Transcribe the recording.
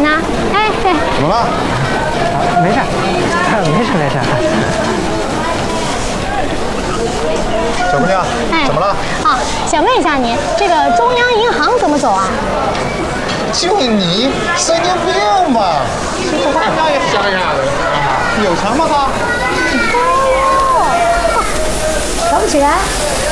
呢？哎， 怎么了？ 没事，没事。 小姑娘，怎么了？ 啊，想问一下您，这个中央银行怎么走啊？ 就你神经病吧？这话那也想想的，有钱吗他？ 哦，想不起来。